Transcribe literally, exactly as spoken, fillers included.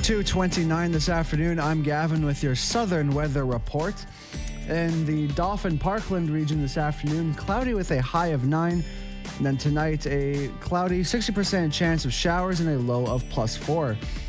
two twenty-nine this afternoon. I'm Gavin with your southern weather report. In the Dauphin Parkland region this afternoon, cloudy with a high of nine. And then tonight, a cloudy sixty percent chance of showers and a low of plus four.